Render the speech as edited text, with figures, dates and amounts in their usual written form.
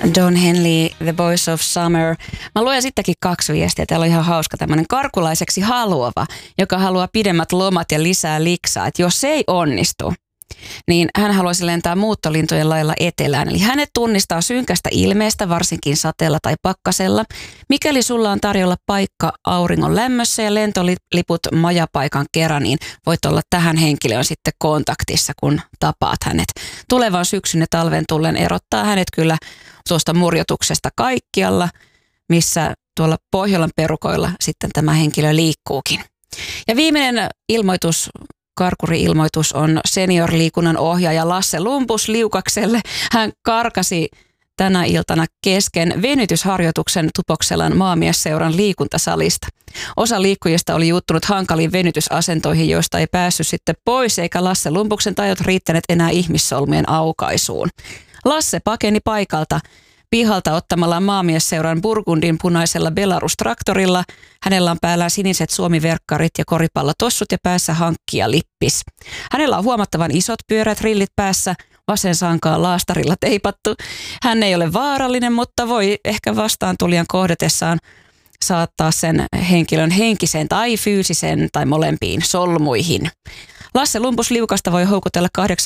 Don Henley, The Boys of Summer. Mä luen sittenkin 2 viestiä. Täällä on ihan hauska tämmöinen karkulaiseksi haluava, joka haluaa pidemmät lomat ja lisää liksaa. Että jos se ei onnistu, niin hän haluaisi lentää muuttolintujen lailla etelään. Eli hänet tunnistaa synkästä ilmeestä, varsinkin sateella tai pakkasella. Mikäli sulla on tarjolla paikka auringon lämmössä ja lentoliput majapaikan kerran, niin voit olla tähän henkilöön sitten kontaktissa, kun tapaat hänet. Tulevan syksyn ja talven tullen erottaa hänet kyllä tuosta murjotuksesta kaikkialla, missä tuolla Pohjolan perukoilla sitten tämä henkilö liikkuukin. Ja viimeinen ilmoitus, karkuri-ilmoitus on seniorliikunnan ohjaaja Lasse Lumpus Liukakselle. Hän karkasi tänä iltana kesken venytysharjoituksen Tupokselan maamiesseuran liikuntasalista. Osa liikkujista oli juuttunut hankaliin venytysasentoihin, joista ei päässyt sitten pois, eikä Lasse Lumpuksen tajut riittäneet enää ihmissolmien aukaisuun. Lasse pakeni paikalta pihalta ottamalla maamiesseuran Burgundin punaisella Belarus-traktorilla. Hänellä on päällään siniset suomiverkkarit ja koripallotossut ja päässä hankkija lippis. Hänellä on huomattavan isot pyörät rillit päässä, vasen sankaa laastarilla teipattu. Hän ei ole vaarallinen, mutta voi ehkä vastaan tulijan kohdatessaan saattaa sen henkilön henkiseen tai fyysiseen tai molempiin solmuihin. Lasse Lumpus Liukasta voi houkutella